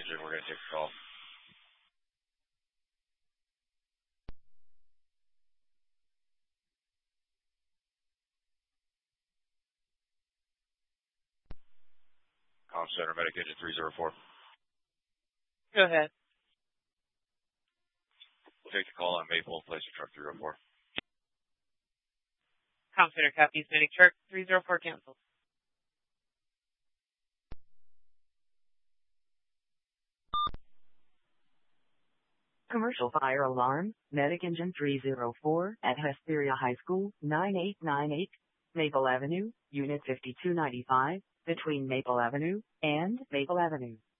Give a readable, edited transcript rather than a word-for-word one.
engine. We're going to take a call. Comm Center, Medic Engine 304. Go ahead. We'll take the call on Maple, place of truck 304. Comm Center copies. Medic truck 304 canceled. Commercial fire alarm, Medic Engine 304 at Hesperia High School, 9898, Maple Avenue, Unit 5295, between Maple Avenue and Maple Avenue.